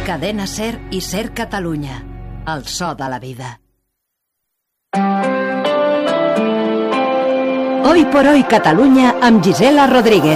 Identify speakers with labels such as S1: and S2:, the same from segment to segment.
S1: Cadena Ser i Ser Catalunya. El so de la vida. Hoy por hoy Catalunya amb Gisela Rodríguez.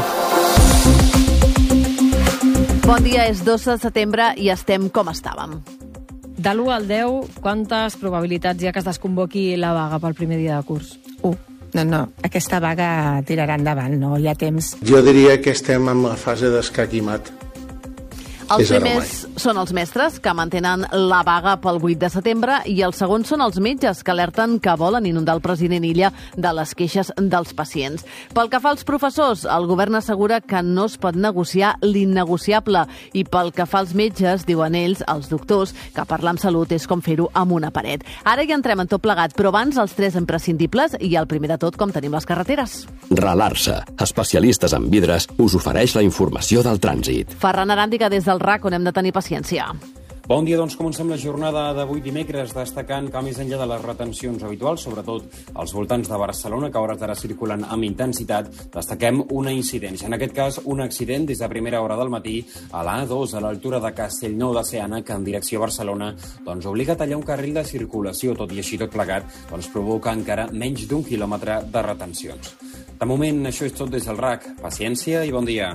S2: Bon dia, és 12 de setembre i estem com estàvem.
S3: De l'1 al 10, quantes probabilitats hi ha que es desconvoqui la vaga pel primer dia de curs?
S4: 1. No, aquesta vaga tirarà endavant, no hi ha temps.
S5: Jo diria que estem en la fase d'escac i mat.
S2: Els primers són els mestres, que mantenen la vaga pel 8 de setembre, i els segons són els metges, que alerten que volen inundar el president Illa de les queixes dels pacients. Pel que fa als professors, el govern assegura que no es pot negociar l'innegociable, i pel que fa als metges, diuen ells, els doctors, que parlar amb salut és com fer-ho amb una paret. Ara ja entrem en tot plegat, però abans els 3 imprescindibles, i el primer de tot, com tenim les carreteres.
S6: Ralarsa, especialistes en vidres, us ofereix la informació del trànsit.
S2: Ferran Aràndiga des del RAC, on hem de tenir paciència.
S7: Bon dia, doncs comencem la jornada d'avui dimecres destacant que més enllà de les retencions habituals, sobretot als voltants de Barcelona, que a hores d'ara circulen amb intensitat, destaquem una incidència. En aquest cas, un accident des de primera hora del matí a la A2, a l'altura de Castellnou de Seana, que en direcció a Barcelona obliga a tallar un carril de circulació. Tot i així, tot plegat, provoca encara menys d'1 quilòmetre de retencions. De moment, això és tot des del RAC. Paciència i bon dia.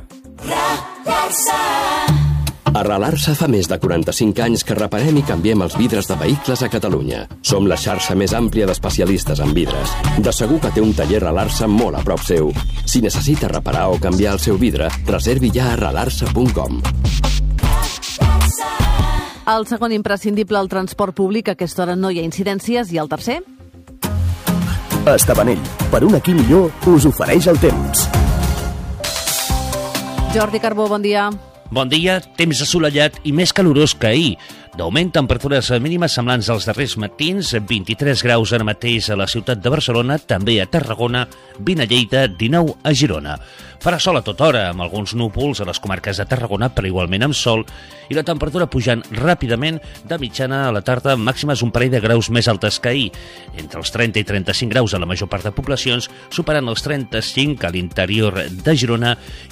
S6: A Ralarsa fa més de 45 anys que reparem i canviem els vidres de vehicles a Catalunya. Som la xarxa més àmplia d'especialistes en vidres. De segur que té un taller Ralarsa molt a prop seu. Si necessita reparar o canviar el seu vidre, reservi ja a ralarsa.com.
S2: El segon imprescindible, el transport públic. A aquesta hora no hi ha incidències. I el tercer?
S8: Estabanell, per un aquí millor, us ofereix el temps.
S2: Jordi Carbó, bon dia.
S9: Bon dia, temps assolellat i més calorós que ahir. D'augment, temperatures mínimes semblants als darrers matins, 23 graus ara mateix a la ciutat de Barcelona, també a Tarragona, 20 a Lleida, 19 a Girona. Farà sol a tota hora, amb alguns núvols a les comarques de Tarragona, però igualment amb sol, i la temperatura pujant ràpidament de mitjana a la tarda, màximes un parell de graus més altes que ahir, entre els 30 i 35 graus a la major part de poblacions, superant els 35 a l'interior de Girona